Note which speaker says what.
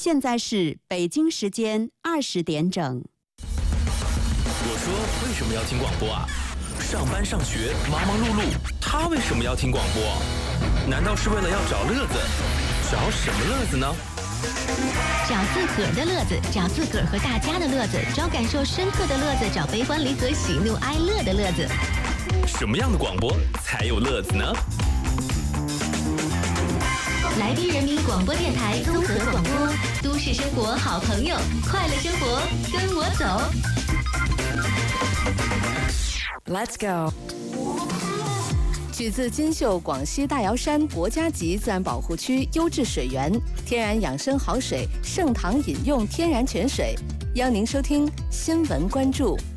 Speaker 1: 现在是北京时间20点整。
Speaker 2: 我说为什么要听广播啊？上班上学忙忙碌碌，他为什么要听广播？难道是为了要找乐子？找什么乐子呢？
Speaker 3: 找自个儿的乐子，找自个儿和大家的乐子，找感受深刻的乐子，找悲欢离合、喜怒哀乐的乐子。
Speaker 2: 什么样的广播才有乐子呢？
Speaker 3: 来宾人民广播电台综合广播，都市生活好朋友，快乐生活跟我走。
Speaker 4: Let's go。取自金秀广西大瑶山国家级自然保护区优质水源，天然养生好水，盛唐饮用天然泉水。邀您收听新闻关注。